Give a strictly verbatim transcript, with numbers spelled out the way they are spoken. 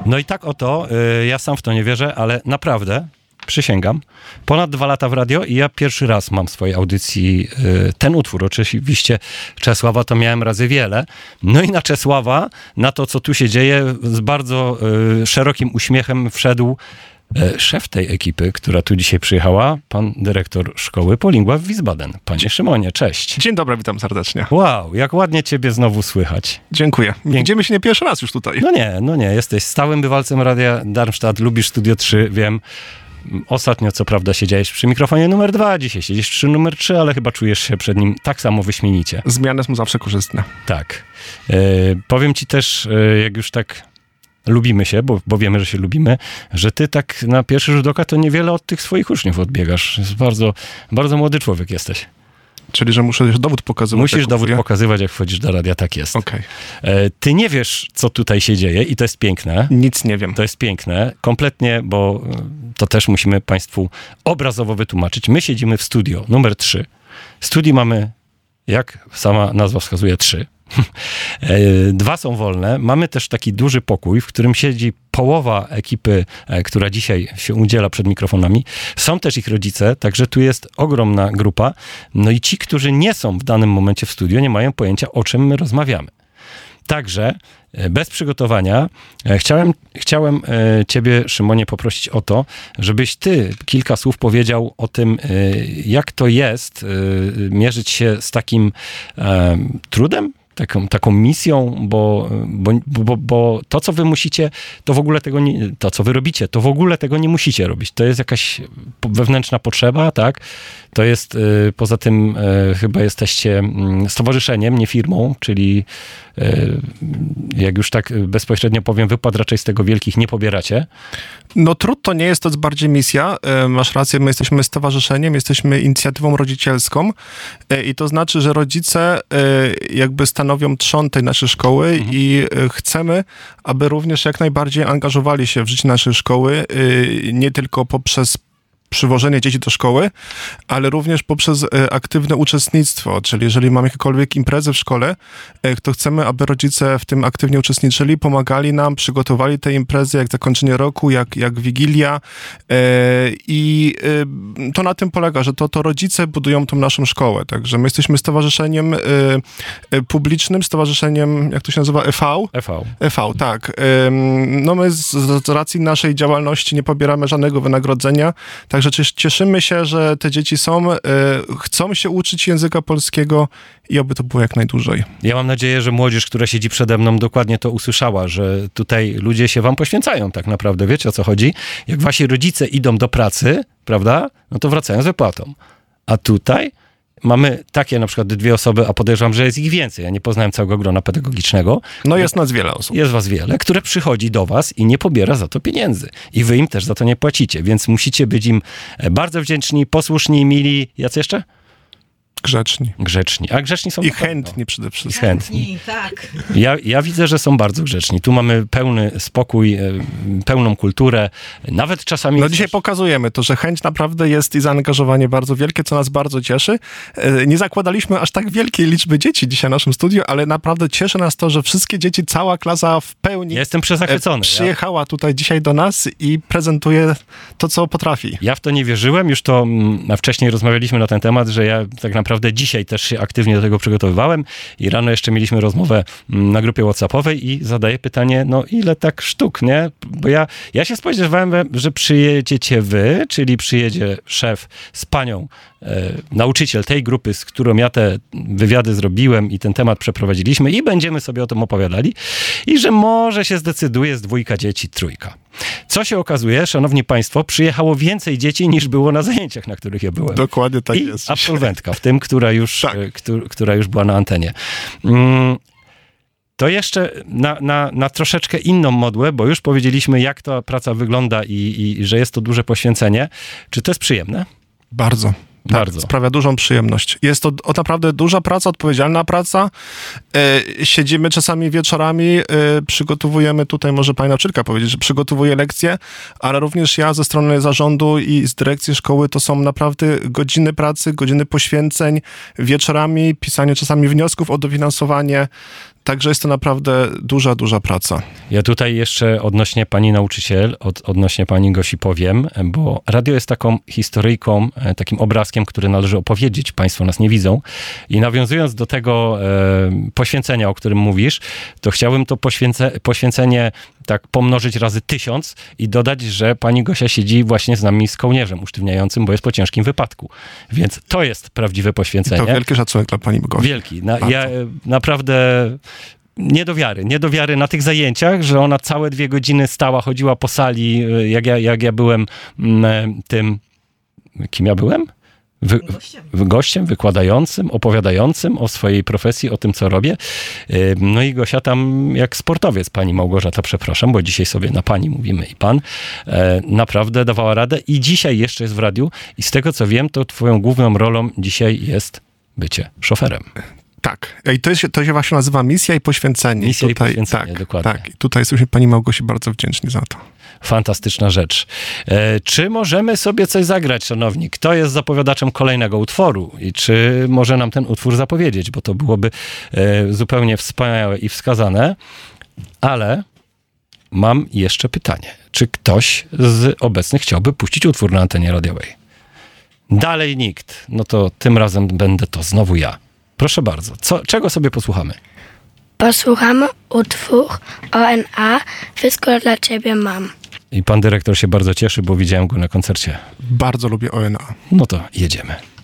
No i tak oto, y, ja sam w to nie wierzę, ale naprawdę, przysięgam, ponad dwa lata w radio i ja pierwszy raz mam w swojej audycji y, ten utwór. Oczywiście Czesława to miałem razy wiele. No i na Czesława, na to, co tu się dzieje, z bardzo y, szerokim uśmiechem wszedł y, szef tej ekipy, która tu dzisiaj przyjechała, pan dyrektor szkoły Polingła w Wiesbaden. Panie Szymonie, cześć. Dzień dobry, witam serdecznie. Wow, jak ładnie ciebie znowu słychać. Dziękuję. Widzimy się nie pierwszy raz już tutaj. No nie, no nie, jesteś stałym bywalcem Radia Darmstadt, lubisz Studio trzy, wiem. Ostatnio, co prawda, siedziałeś przy mikrofonie numer dwa, dzisiaj siedzisz przy numer trzy, ale chyba czujesz się przed nim tak samo wyśmienicie. Zmiany są zawsze korzystne. Tak. E, powiem ci też, e, jak już tak lubimy się, bo, bo wiemy, że się lubimy, że ty tak na pierwszy rzut oka to niewiele od tych swoich uczniów odbiegasz. Jest bardzo, bardzo młody człowiek jesteś. Czyli, że muszę już dowód pokazywać. Musisz dowód mówię. pokazywać, jak wchodzisz do radia, tak jest. Okej. Okay. Ty nie wiesz, co tutaj się dzieje i to jest piękne. Nic nie wiem. To jest piękne, kompletnie, bo to też musimy państwu obrazowo wytłumaczyć. My siedzimy w studio numer trzy. Studio mamy, jak sama nazwa wskazuje, trzy. Dwa są wolne. Mamy też taki duży pokój, w którym siedzi połowa ekipy, która dzisiaj się udziela przed mikrofonami. Są też ich rodzice, także tu jest ogromna grupa. No i ci, którzy nie są w danym momencie w studiu, nie mają pojęcia, o czym my rozmawiamy. Także bez przygotowania chciałem, chciałem ciebie, Szymonie, poprosić o to, żebyś ty kilka słów powiedział o tym, jak to jest mierzyć się z takim trudem, Taką, taką misją, bo, bo, bo, bo to, co wy musicie, to w ogóle tego nie, to, co wy robicie, to w ogóle tego nie musicie robić. To jest jakaś wewnętrzna potrzeba, tak? To jest, y, poza tym y, chyba jesteście y, stowarzyszeniem, nie firmą, czyli y, jak już tak bezpośrednio powiem, wypłat raczej z tego wielkich nie pobieracie. No trud to nie jest, to jest bardziej misja. E, masz rację, my jesteśmy stowarzyszeniem, jesteśmy inicjatywą rodzicielską e, i to znaczy, że rodzice e, jakby stanowią trzon tej naszej szkoły mhm. i e, chcemy, aby również jak najbardziej angażowali się w życie naszej szkoły, e, nie tylko poprzez przywożenie dzieci do szkoły, ale również poprzez e, aktywne uczestnictwo, czyli jeżeli mamy jakiekolwiek imprezy w szkole, e, to chcemy, aby rodzice w tym aktywnie uczestniczyli, pomagali nam, przygotowali te imprezy, jak zakończenie roku, jak, jak Wigilia e, i e, to na tym polega, że to, to rodzice budują tą naszą szkołę, także my jesteśmy stowarzyszeniem e, e, publicznym, stowarzyszeniem, jak to się nazywa, E V? E V. E V, tak. E, no my z, z racji naszej działalności nie pobieramy żadnego wynagrodzenia, także cieszymy się, że te dzieci są, y, chcą się uczyć języka polskiego i oby to było jak najdłużej. Ja mam nadzieję, że młodzież, która siedzi przede mną, dokładnie to usłyszała, że tutaj ludzie się wam poświęcają tak naprawdę. Wiecie, o co chodzi? Jak wasi rodzice idą do pracy, prawda, no to wracają z wypłatą. A tutaj mamy takie na przykład dwie osoby, a podejrzewam, że jest ich więcej. Ja nie poznałem całego grona pedagogicznego. No jest nas wiele osób. Jest was wiele, które przychodzi do was i nie pobiera za to pieniędzy. I wy im też za to nie płacicie, więc musicie być im bardzo wdzięczni, posłuszni, mili. Jacy jeszcze? Grzeczni. Grzeczni. A grzeczni są... I chętni przede wszystkim. Chętni, tak. Ja, ja widzę, że są bardzo grzeczni. Tu mamy pełny spokój, pełną kulturę. Nawet czasami... No dzisiaj pokazujemy to, że chęć naprawdę jest i zaangażowanie bardzo wielkie, co nas bardzo cieszy. Nie zakładaliśmy aż tak wielkiej liczby dzieci dzisiaj w naszym studiu, ale naprawdę cieszy nas to, że wszystkie dzieci, cała klasa w pełni... Ja jestem przezachwycony. Przyjechała ja... tutaj dzisiaj do nas i prezentuje to, co potrafi. Ja w to nie wierzyłem. Już to a wcześniej rozmawialiśmy na ten temat, że ja tak naprawdę Naprawdę dzisiaj też się aktywnie do tego przygotowywałem i rano jeszcze mieliśmy rozmowę na grupie WhatsAppowej i zadaję pytanie, no ile tak sztuk, nie? Bo ja, ja się spodziewałem, że przyjedziecie wy, czyli przyjedzie szef z panią, e, nauczyciel tej grupy, z którą ja te wywiady zrobiłem i ten temat przeprowadziliśmy i będziemy sobie o tym opowiadali i że może się zdecyduje z dwójka dzieci, trójka. Co się okazuje, szanowni państwo, przyjechało więcej dzieci niż było na zajęciach, na których ja byłem. Dokładnie tak I jest. absolwentka, w tym, która już, tak. któ- która już była na antenie. Mm, to jeszcze na, na, na troszeczkę inną modłę, bo już powiedzieliśmy, jak ta praca wygląda i, i że jest to duże poświęcenie. Czy to jest przyjemne? Bardzo. Tak, Bardzo. Sprawia dużą przyjemność. Jest to o, naprawdę duża praca, odpowiedzialna praca. E, siedzimy czasami wieczorami, e, przygotowujemy, tutaj może pani nauczycielka powiedzieć, że przygotowuje lekcje, ale również ja ze strony zarządu i z dyrekcji szkoły to są naprawdę godziny pracy, godziny poświęceń, wieczorami, pisanie czasami wniosków o dofinansowanie. Także jest to naprawdę duża, duża praca. Ja tutaj jeszcze odnośnie pani nauczyciel, od, odnośnie pani Gosi powiem, bo radio jest taką historyjką, takim obrazkiem, który należy opowiedzieć. Państwo nas nie widzą. I nawiązując do tego e, poświęcenia, o którym mówisz, to chciałbym to poświęce, poświęcenie tak pomnożyć razy tysiąc i dodać, że pani Gosia siedzi właśnie z nami z kołnierzem usztywniającym, bo jest po ciężkim wypadku. Więc to jest prawdziwe poświęcenie. I to wielki szacunek dla pani Gosi. Wielki. Na, ja naprawdę nie do wiary. Nie do wiary na tych zajęciach, że ona całe dwie godziny stała, chodziła po sali, jak ja, jak ja byłem m, tym... Kim ja byłem? Wy, gościem. gościem, wykładającym, opowiadającym o swojej profesji, o tym, co robię. No i Gosia tam jak sportowiec, pani Małgorzata, przepraszam, bo dzisiaj sobie na pani mówimy i pan, naprawdę dawała radę i dzisiaj jeszcze jest w radiu i z tego, co wiem, to twoją główną rolą dzisiaj jest bycie szoferem. Tak. I to, jest, to się właśnie nazywa misja i poświęcenie. Misja tutaj, i poświęcenie, tak, dokładnie. Tak. I tutaj jesteśmy pani Małgosi bardzo wdzięczni za to. Fantastyczna rzecz. E, czy możemy sobie coś zagrać, szanowni? Kto jest zapowiadaczem kolejnego utworu i czy może nam ten utwór zapowiedzieć, bo to byłoby e, zupełnie wspaniałe i wskazane, ale mam jeszcze pytanie. Czy ktoś z obecnych chciałby puścić utwór na antenie radiowej? Dalej nikt. No to tym razem będę to znowu ja. Proszę bardzo. Co, czego sobie posłuchamy? Posłuchamy utwór O N A. Wszystko dla ciebie mam. I pan dyrektor się bardzo cieszy, bo widziałem go na koncercie. Bardzo lubię O N A. No to jedziemy.